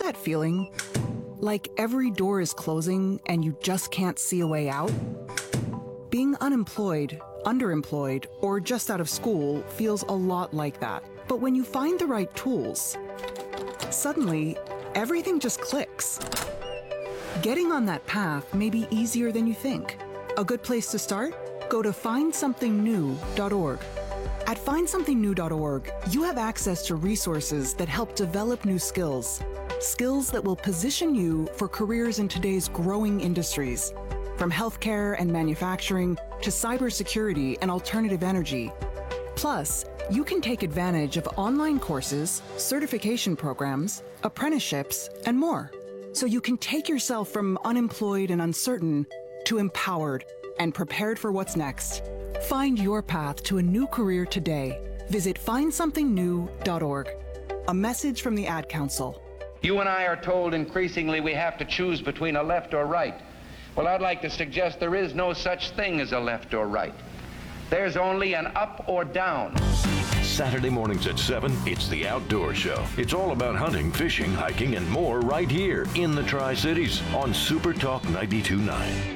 that feeling? Like every door is closing and you just can't see a way out? Being unemployed, underemployed, or just out of school feels a lot like that. But when you find the right tools, suddenly, everything just clicks. Getting on that path may be easier than you think. A good place to start? Go to findsomethingnew.org. At findsomethingnew.org, you have access to resources that help develop new skills. Skills that will position you for careers in today's growing industries, from healthcare and manufacturing to cybersecurity and alternative energy. Plus, you can take advantage of online courses, certification programs, apprenticeships, and more. So you can take yourself from unemployed and uncertain to empowered and prepared for what's next. Find your path to a new career today. Visit findsomethingnew.org. A message from the Ad Council. You and I are told increasingly we have to choose between a left or right. Well, I'd like to suggest there is no such thing as a left or right. There's only an up or down. Saturday mornings at 7, it's The Outdoor Show. It's all about hunting, fishing, hiking, and more right here in the Tri-Cities on Super Talk 92.9.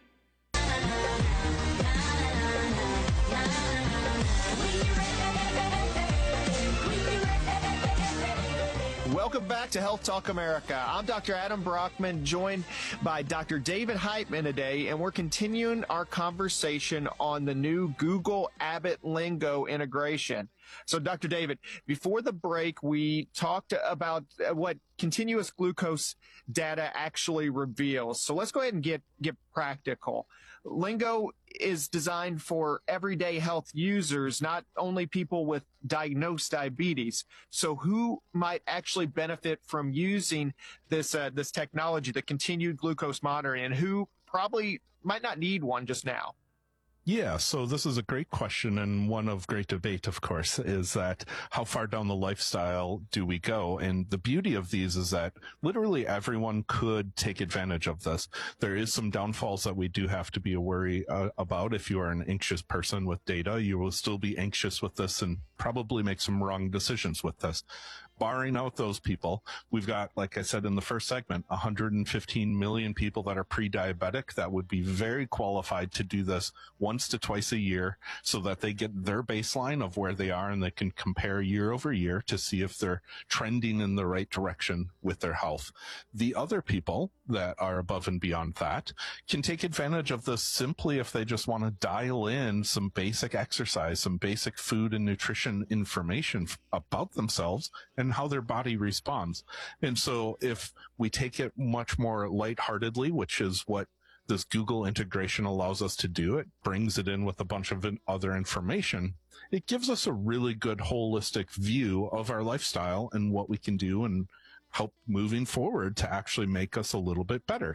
Welcome back to Health Talk America. I'm Dr. Adam Brockman, joined by Dr. David Heitman today, and we're continuing our conversation on the new Google Abbott Lingo integration. So, Dr. David, before the break, we talked about what continuous glucose data actually reveals. So let's go ahead and get practical. Lingo is designed for everyday health users, not only people with diagnosed diabetes. So who might actually benefit from using this technology, the continued glucose monitoring, and who probably might not need one just now? Yeah, so this is a great question, and one of great debate, of course, is that how far down the lifestyle do we go? And the beauty of these is that literally everyone could take advantage of this. There is some downfalls that we do have to be worried about. If you are an anxious person with data, you will still be anxious with this and probably make some wrong decisions with this. Barring out those people, we've got, like I said in the first segment, 115 million people that are pre-diabetic that would be very qualified to do this once to twice a year so that they get their baseline of where they are and they can compare year over year to see if they're trending in the right direction with their health. The other people that are above and beyond that can take advantage of this simply if they just want to dial in some basic exercise, some basic food and nutrition information about themselves and how their body responds. And so if we take it much more lightheartedly, which is what this Google integration allows us to do, it brings it in with a bunch of other information. It gives us a really good holistic view of our lifestyle and what we can do and help moving forward to actually make us a little bit better.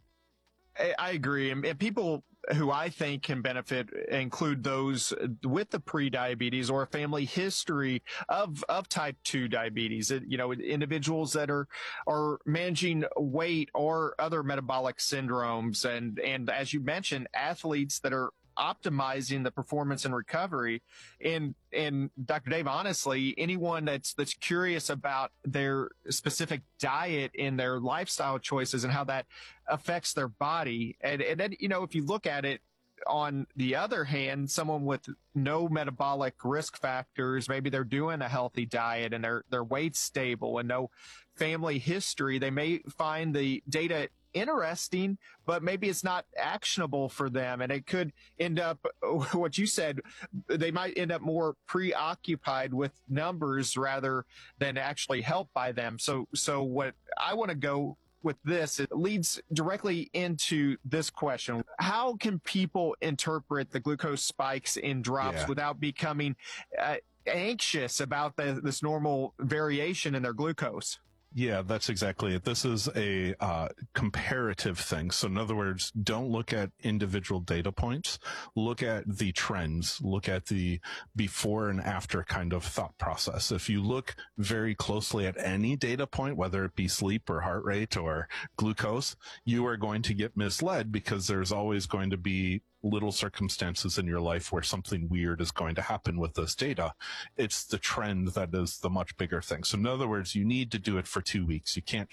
I agree. And people who I think can benefit include those with the pre-diabetes or a family history of type 2 diabetes. Individuals that are managing weight or other metabolic syndromes. And as you mentioned, athletes that are optimizing the performance and recovery. And Dr. Dave, honestly, anyone that's curious about their specific diet and their lifestyle choices and how that affects their body. And then, if you look at it on the other hand, someone with no metabolic risk factors, maybe they're doing a healthy diet and their weight's stable and no family history, they may find the data interesting, but maybe it's not actionable for them. And it could end up, what you said, they might end up more preoccupied with numbers rather than actually helped by them. So what I want to go with this, it leads directly into this question. How can people interpret the glucose spikes and drops without becoming anxious about this normal variation in their glucose? Yeah, that's exactly it. This is a comparative thing. So in other words, don't look at individual data points. Look at the trends. Look at the before and after kind of thought process. If you look very closely at any data point, whether it be sleep or heart rate or glucose, you are going to get misled because there's always going to be little circumstances in your life where something weird is going to happen with this data. It's the trend that is the much bigger thing. So in other words, you need to do it for 2 weeks. You can't